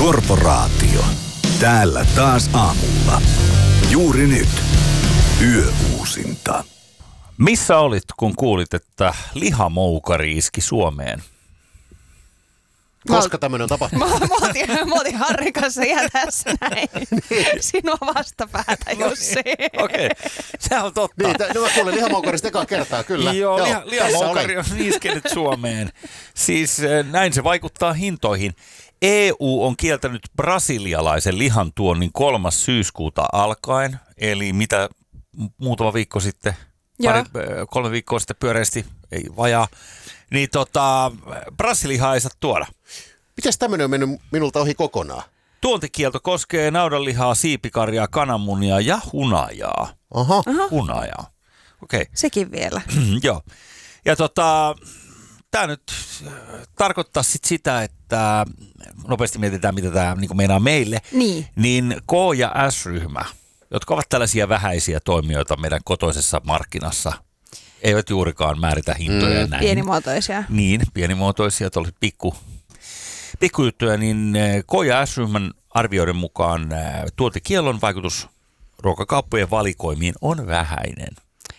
Korporaatio. Täällä taas aamulla. Juuri nyt. Yöuusinta. Missä olit, kun kuulit, että lihamoukari iski Suomeen? Koska tämmöinen on tapahtunut? Mä oltiin Harrin kanssa ihan tässä näin. Sinua vastapäätä, Jussi. Okei, se on totta. Niin, mä kuulen lihamoukarista ekaa kertaa, kyllä. Joo, lihamoukari on iskenyt Suomeen. Siis näin se vaikuttaa hintoihin. EU on kieltänyt brasilialaisen lihan tuonnin 3. syyskuuta alkaen, eli mitä muutama viikko sitten, 3 viikkoa sitten pyöreästi, ei vajaa, niin brasilihaa ei saa tuoda. Mitäs tämmöinen on mennyt minulta ohi kokonaan? Tuontikielto koskee naudanlihaa, siipikarjaa, kananmunia ja hunajaa. Aha. Hunajaa, okei. Sekin vielä. Joo, ja tämä nyt tarkoittaa sitä, että nopeasti mietitään, mitä tämä niin meinaa meille, niin K- ja S-ryhmä, jotka ovat tällaisia vähäisiä toimijoita meidän kotoisessa markkinassa, eivät juurikaan määritä hintoja näin. Pienimuotoisia. Niin, pienimuotoisia, tuollaisia pikkujuttuja, niin K- ja S-ryhmän arvioiden mukaan tuontikiellon vaikutus ruokakauppojen valikoimiin on vähäinen.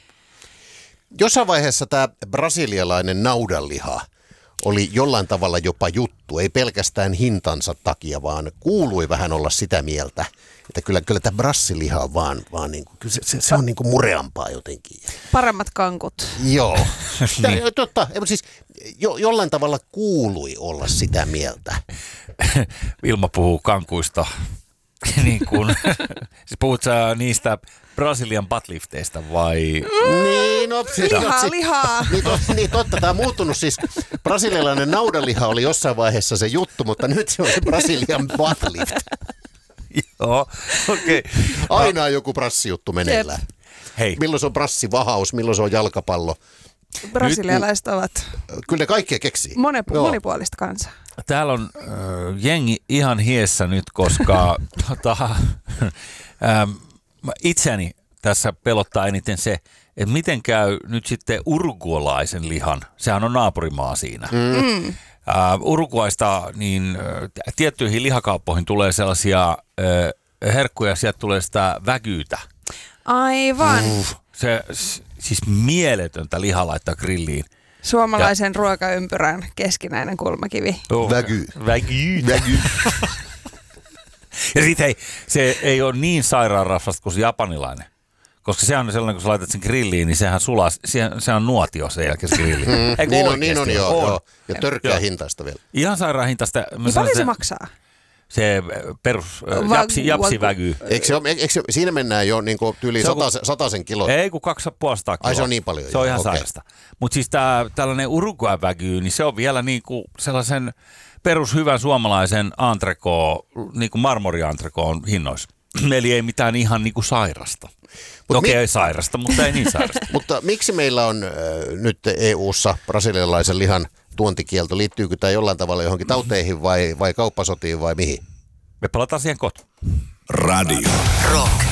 Jossain vaiheessa tämä brasilialainen naudanliha oli jollain tavalla jopa juttu, ei pelkästään hintansa takia, vaan kuului vähän olla sitä mieltä, että kyllä tämä brassiliha on vaan niin kuin, se on niin kuin mureampaa jotenkin. Paremmat kankut. Joo, totta, siis jollain tavalla kuului olla sitä mieltä. Vilma puhuu kankuista, niin kuin, siis puhut sä niistä Brasilian buttlifteistä vai? Niin, no, Lihaa. Niin totta, tämä on muuttunut siis. Brasilialainen naudanliha oli jossain vaiheessa se juttu, mutta nyt se on se Brasilian buttlift. Joo, okei. Aina on joku brassijuttu meneillään. Hei. Milloin se on brassivahaus, milloin se on jalkapallo. Brasilialaiset ovat Kyllä ne kaikkea keksii. Monipuolista kansaa. Täällä on jengi ihan hiessä nyt, koska itseäni tässä pelottaa eniten se, että miten käy nyt sitten urugualaisen lihan. Sehän on naapurimaa siinä. Uruguaista niin tiettyihin lihakauppoihin tulee sellaisia herkkuja, sieltä tulee sitä vägyytä. Aivan. Se siis mieletöntä lihaa laittaa grilliin. Suomalaisen ruokaympyrän keskinäinen kulmakivi. Vägy. Ja sitten hei, se ei ole niin sairaanrasvasta kuin se japanilainen. Koska se on sellainen, kun sä laitat sen grilliin, niin sehän sulaa, se on nuotio sen jälkeen grilliin. Niin on, joo. Ja törkeä hintaista vielä. Ihan sairaan hintaista. Niin paljon se maksaa? Se perus japsivägy. Eikö siinä mennään jo niin tyyliin 100 kiloa? Ei, kun 250 kiloa. Ai se on niin paljon. Se on ihan sairasta. Mutta siis tällainen Uruguay-vägy, niin se on vielä niin kuin sellaisen perushyvän suomalaisen niin kuin marmoriantrekoon hinnoissa. Eli ei mitään ihan niin kuin sairasta. Toki ei sairasta, mutta ei niin sairasta. Mutta miksi meillä on nyt EU:ssa brasilialaisen lihan tuontikielto? Liittyykö tämä jollain tavalla johonkin tauteihin vai kauppasotiin vai mihin? Me palataan siihen kohta. Radio. Rock.